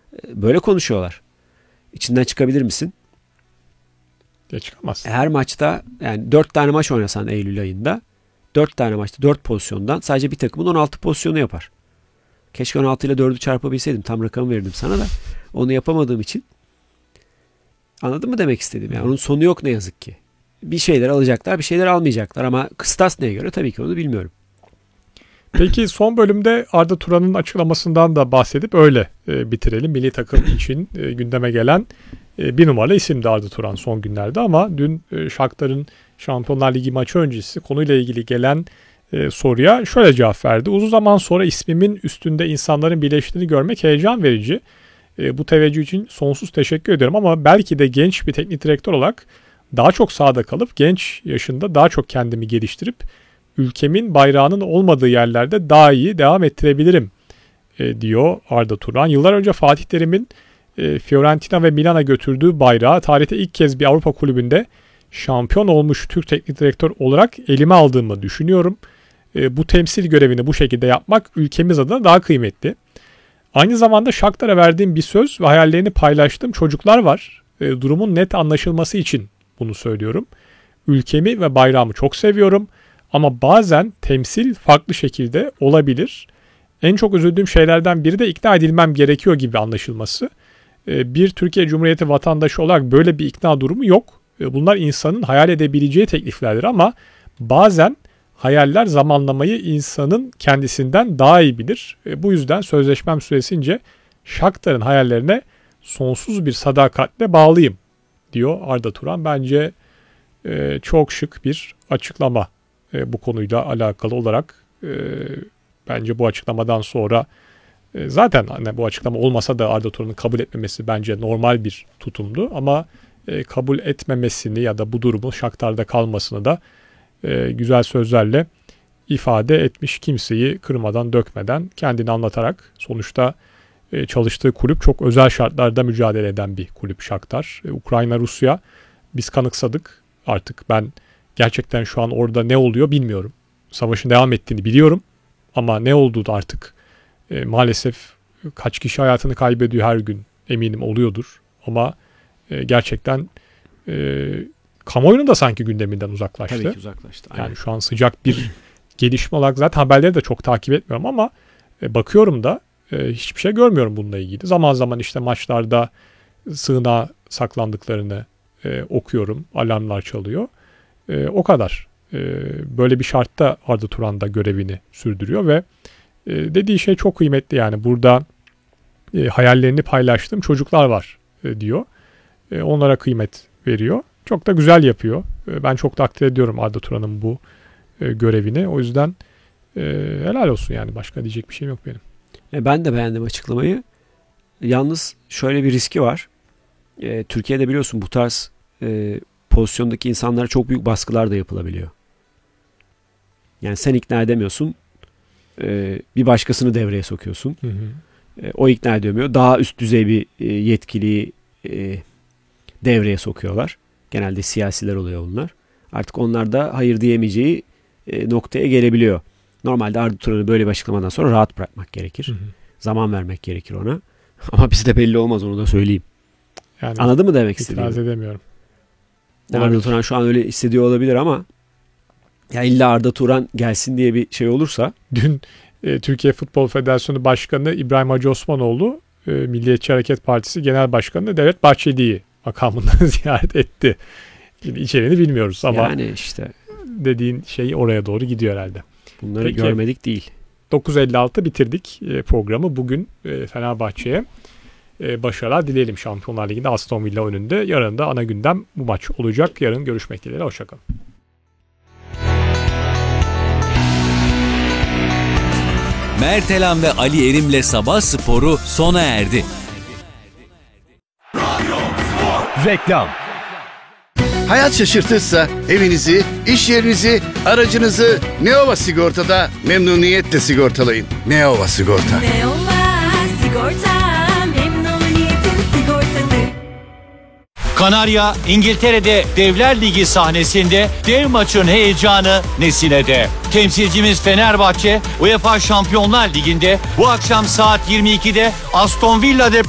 Böyle konuşuyorlar. İçinden çıkabilir misin? Çıkamazsın. Her maçta yani 4 tane maç oynasan Eylül ayında 4 tane maçta 4 pozisyondan sadece bir takımın 16 pozisyonu yapar. Keşke 16 ile 4'ü çarpabilseydim. Tam rakamı verdim sana da. Onu yapamadığım için. Anladın mı demek istediğim? Yani onun sonu yok ne yazık ki. Bir şeyler alacaklar, bir şeyler almayacaklar ama kıstas neye göre tabii ki onu bilmiyorum. Peki son bölümde Arda Turan'ın açıklamasından da bahsedip öyle bitirelim. Milli takım için gündeme gelen bir numaralı isimdi Arda Turan son günlerde ama dün Shakhtar'ın Şampiyonlar Ligi maçı öncesi konuyla ilgili gelen soruya şöyle cevap verdi. Uzun zaman sonra ismimin üstünde insanların birleştiğini görmek heyecan verici. Bu teveccüh için sonsuz teşekkür ediyorum ama belki de genç bir teknik direktör olarak daha çok sahada kalıp genç yaşında daha çok kendimi geliştirip ülkemin bayrağının olmadığı yerlerde daha iyi devam ettirebilirim diyor Arda Turan. Yıllar önce Fatih Terim'in Fiorentina ve Milan'a götürdüğü bayrağı tarihte ilk kez bir Avrupa kulübünde şampiyon olmuş Türk teknik direktör olarak elime aldığımı düşünüyorum. Bu temsil görevini bu şekilde yapmak ülkemiz adına daha kıymetli. Aynı zamanda Shakhtar'a verdiğim bir söz ve hayallerini paylaştığım çocuklar var. Durumun net anlaşılması için bunu söylüyorum. Ülkemi ve bayrağımı çok seviyorum ama bazen temsil farklı şekilde olabilir. En çok üzüldüğüm şeylerden biri de ikna edilmem gerekiyor gibi anlaşılması. Bir Türkiye Cumhuriyeti vatandaşı olarak böyle bir ikna durumu yok. Bunlar insanın hayal edebileceği tekliflerdir ama bazen hayaller zamanlamayı insanın kendisinden daha iyi bilir. Bu yüzden sözleşmem süresince Shakhtar'ın hayallerine sonsuz bir sadakatle bağlıyım diyor Arda Turan. Bence çok şık bir açıklama bu konuyla alakalı olarak. Bence bu açıklamadan sonra zaten hani bu açıklama olmasa da Arda Turan'ın kabul etmemesi bence normal bir tutumdu ama kabul etmemesini ya da bu durumun Shakhtar'da kalmasını da güzel sözlerle ifade etmiş, kimseyi kırmadan dökmeden kendini anlatarak. Sonuçta çalıştığı kulüp çok özel şartlarda mücadele eden bir kulüp Shakhtar. Ukrayna, Rusya biz kanıksadık. Artık ben gerçekten şu an orada ne oluyor bilmiyorum. Savaşın devam ettiğini biliyorum ama ne olduğu da artık maalesef kaç kişi hayatını kaybediyor her gün eminim oluyordur. Ama gerçekten kamuoyunun da sanki gündeminden uzaklaştı. Tabii ki uzaklaştı. Aynen. Yani şu an sıcak bir gelişme olarak zaten haberleri de çok takip etmiyorum ama bakıyorum da hiçbir şey görmüyorum bununla ilgili. Zaman zaman işte maçlarda sığınağa saklandıklarını okuyorum. Alarmlar çalıyor. O kadar. Böyle bir şartta Arda Turan da görevini sürdürüyor ve dediği şey çok kıymetli yani. Burada hayallerini paylaştığım çocuklar var diyor. Onlara kıymet veriyor. Çok da güzel yapıyor. Ben çok takdir ediyorum Arda Turan'ın bu görevini. O yüzden helal olsun yani. Başka diyecek bir şeyim yok benim. Ben de beğendim açıklamayı. Yalnız şöyle bir riski var. Türkiye'de biliyorsun bu tarz pozisyondaki insanlara çok büyük baskılar da yapılabiliyor. Yani sen ikna edemiyorsun. Bir başkasını devreye sokuyorsun. Hı hı. O ikna edemiyor. Daha üst düzey bir yetkiliyi devreye sokuyorlar. Genelde siyasiler oluyor bunlar. Artık onlar da hayır diyemeyeceği noktaya gelebiliyor. Normalde Arda Turan'ı böyle bir açıklamadan sonra rahat bırakmak gerekir. Hı hı. Zaman vermek gerekir ona. Ama bizde belli olmaz, onu da söyleyeyim. Yani anladın mı demek istediğimi? İtiraz edemiyorum. Arda Turan şu an öyle hissediyor olabilir ama ya illa Arda Turan gelsin diye bir şey olursa. Dün Türkiye Futbol Federasyonu Başkanı İbrahim Hacı Osmanoğlu Milliyetçi Hareket Partisi Genel Başkanı Devlet Bahçeli'yi makamından ziyaret etti. Şimdi içeriğini bilmiyoruz ama yani işte dediğin şey oraya doğru gidiyor herhalde. Bunları Peki, görmedik değil. 9.56 bitirdik programı. Bugün Fenerbahçe'ye başarılar dileyelim Şampiyonlar Ligi'nde Aston Villa önünde. Yarın da ana gündem bu maç olacak. Yarın görüşmek dileğiyle. Hoşçakalın. Mertelan ve Ali Erim'le Sabah Sporu sona erdi. Reklam. Hayat şaşırtırsa evinizi, iş yerinizi, aracınızı Neova Sigorta'da memnuniyetle sigortalayın. Neova Sigorta. Neova Sigorta, memnuniyetin sigortası. Kanarya, İngiltere'de Devler Ligi sahnesinde dev maçın heyecanı Nesine'de. Temsilcimiz Fenerbahçe, UEFA Şampiyonlar Ligi'nde bu akşam saat 22'de Aston Villa